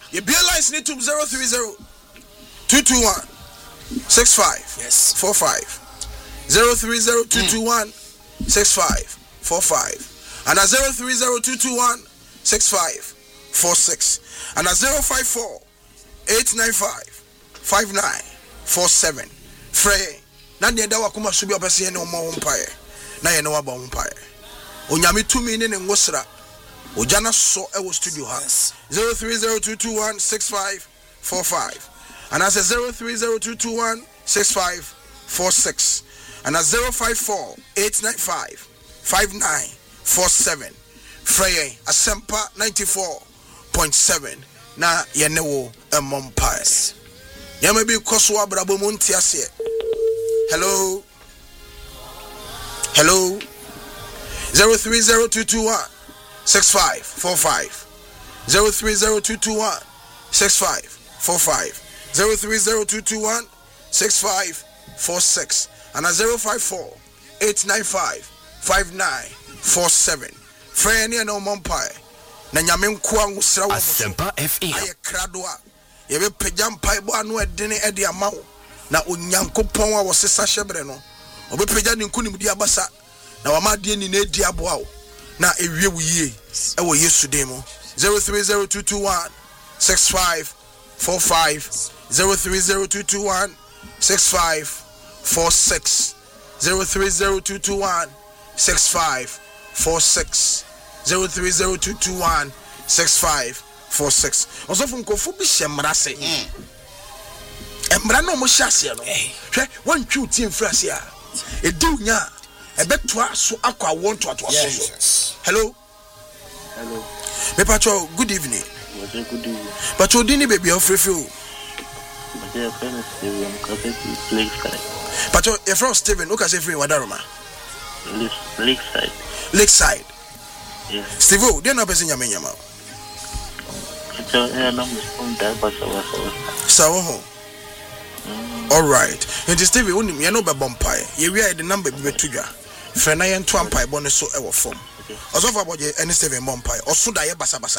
Your beer lines need to 030-221-65. Yes. 45. 030-221-6545. And at 030-221-6546. And at 054-895-5947. Frey. Nandi Dawa Kuma Subi Opasi no more umpire. Na ye no aba umpire. Onyame 2 minutes in Wosra. Ojana so ewo studio house. 030-221-6545. And as a 030-221-6546. And at 054-895-5947. Frey Asempa 94.7. Na yenewo empires. Yamebi Koswa Brabo Muntiase. Hello. 030-221-6545. 030-221-6545. 030-221-6546. And at 054-895-5947. Frey no Mumpire. Na nyame nkoa ngusra wo Asempa FM aye kradoa ye be pejam paibo anu edene ede amawo na onyankopon a wosesa hyebre no obepeja ne nkunim di abasa na wamade ni na edi aboa na ewie wuye e wo Yesu dem 030-221-6545 030-221-6546 030-221-6546 030-221-6546. Also from Kofu bi shemra se. Emra no mo hyase no. Hwe wan twu tie mfrase a. Edi unya ebetoa so akwa won to ato so. Hello. Me pacho, good evening. Good evening. Pacho dini baby ofrefe o. My friend Steven, Lakeside. Pacho, your friend Steven, who can say free wadaroma? Lakeside. Yes. Steve, they no person nyama. So, all right. And Steve, you know be bompire. You wear the number be to ya. Frena yen 2 ampai bonus so e wo form. Also for about any Steven bompire. Also da ye basa basa.